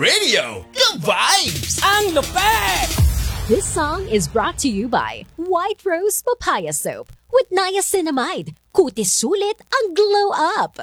Radio, the vibes! Ang lupet! This song is brought to you by White Rose Papaya Soap with niacinamide. Kutis sulit ang glow up.